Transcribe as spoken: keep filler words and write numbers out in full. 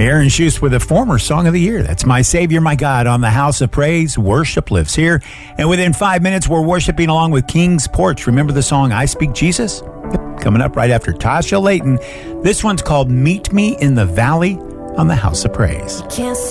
Aaron Schuss with a former Song of the Year. That's My Savior, My God on the House of Praise. Worship lives here. And within five minutes, we're worshiping along with King's Porch. Remember the song, I Speak Jesus? Yep, coming up right after Tasha Layton. This one's called Meet Me in the Valley on the House of Praise. Can't